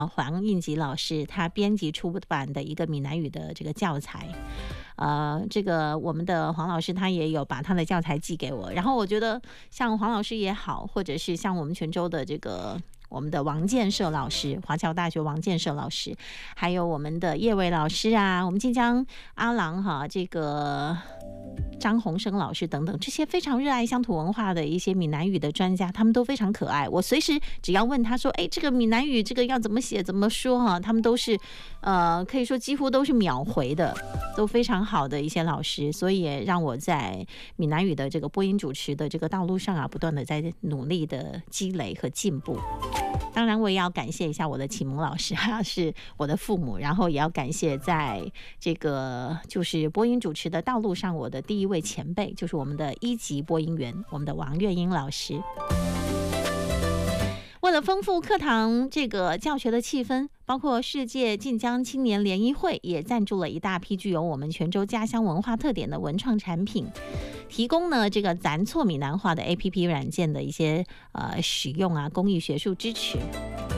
黄应吉老师他编辑出版的一个闽南语的这个教材。这个我们的黄老师他也有把他的教材寄给我，然后我觉得像黄老师也好，或者是像我们泉州的这个我们的王建设老师，华侨大学王建设老师，还有我们的叶伟老师啊，我们晋江阿郎哈，这个张宏生老师等等，这些非常热爱乡土文化的一些闽南语的专家，他们都非常可爱。我随时只要问他说，哎，这个闽南语这个要怎么写怎么说哈，他们都是可以说几乎都是秒回的，都非常好的一些老师，所以也让我在闽南语的这个播音主持的这个道路上啊，不断的在努力的积累和进步。当然我也要感谢一下我的启蒙老师是我的父母，然后也要感谢在这个就是播音主持的道路上我的第一位前辈，就是我们的1级播音员，我们的王月英老师。为了丰富课堂这个教学的气氛，包括世界晋江青年联谊会也赞助了一大批具有我们泉州家乡文化特点的文创产品，提供呢这个咱错闽南话的 APP 软件的一些使用啊，公益学术支持。